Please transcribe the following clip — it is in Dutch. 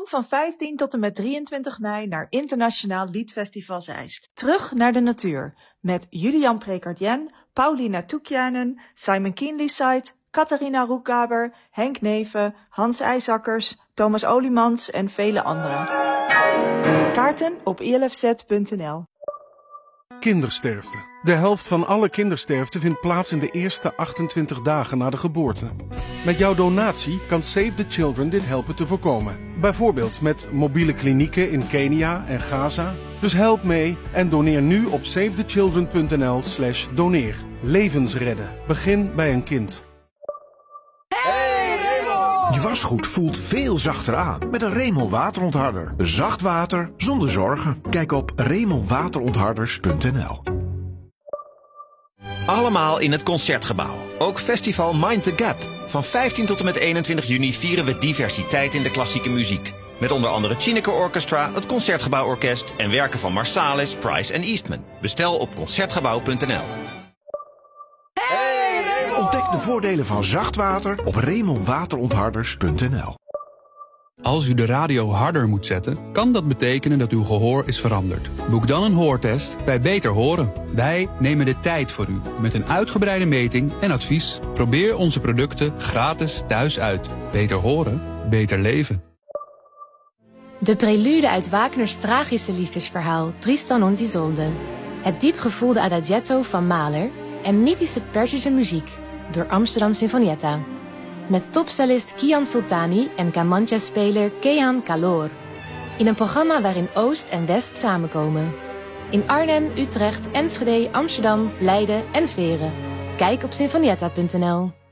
Kom van 15 tot en met 23 mei naar Internationaal Liedfestival Zeist. Terug naar de natuur met Julian Prekardjen, Paulina Toekjanen, Simon Kienlysite, Catharina Roekgaber, Henk Neven, Hans IJsakkers, Thomas Oliemans en vele anderen. Kaarten op ilfz.nl. Kindersterfte. De helft van alle kindersterfte vindt plaats in de eerste 28 dagen na de geboorte. Met jouw donatie kan Save the Children dit helpen te voorkomen. Bijvoorbeeld met mobiele klinieken in Kenia en Gaza. Dus help mee en doneer nu op savethechildren.nl/doneer. Levens redden. Begin bij een kind. Je wasgoed voelt veel zachter aan met een Remel waterontharder. Zacht water zonder zorgen. Kijk op remelwaterontharders.nl. Allemaal in het Concertgebouw. Ook festival Mind the Gap. Van 15 tot en met 21 juni vieren we diversiteit in de klassieke muziek. Met onder andere Chineke Orchestra, het Concertgebouworkest en werken van Marsalis, Price en Eastman. Bestel op concertgebouw.nl. Ontdek de voordelen van zacht water op remelwaterontharders.nl. Als u de radio harder moet zetten, kan dat betekenen dat uw gehoor is veranderd. Boek dan een hoortest bij Beter Horen. Wij nemen de tijd voor u met een uitgebreide meting en advies. Probeer onze producten gratis thuis uit. Beter horen, beter leven. De prelude uit Wagners tragische liefdesverhaal Tristan und Isolde. Het diepgevoelde adagietto van Mahler en mythische Perzische muziek door Amsterdam Sinfonietta. Met topcellist Kian Sultani en Kamancha-speler Kehan Kalor. In een programma waarin Oost en West samenkomen. In Arnhem, Utrecht, Enschede, Amsterdam, Leiden en Veren. Kijk op sinfonietta.nl.